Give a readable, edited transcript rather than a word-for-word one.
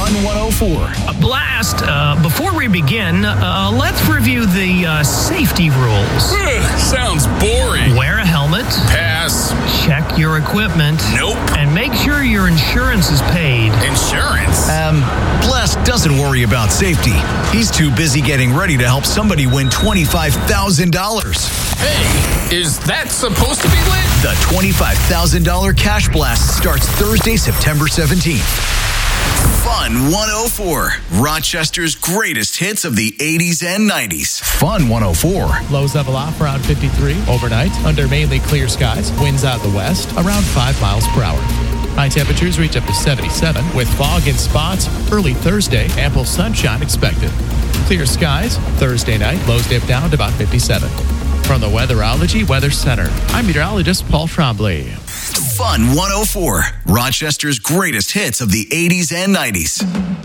Fun 104. A blast. Before we begin, let's review the safety rules. Sounds boring. Wear a helmet. Pass. Check your equipment. Nope. And make sure your insurance is paid. Insurance? Blast doesn't worry about safety. He's too busy getting ready to help somebody win $25,000. Hey, is that supposed to be lit? The $25,000 Cash Blast starts Thursday, September 17th. Fun 104. Rochester's greatest hits of the 80s and 90s. Fun 104. Lows level off around 53 overnight under mainly clear skies. Winds out of the west around 5 miles per hour. High temperatures reach up to 77 with fog in spots. Early Thursday, ample sunshine expected. Clear skies Thursday night. Lows dip down to about 57. From the Weatherology Weather Center, I'm meteorologist Paul Trombley. Fun 104. Rochester's greatest hits of the 80s and 90s.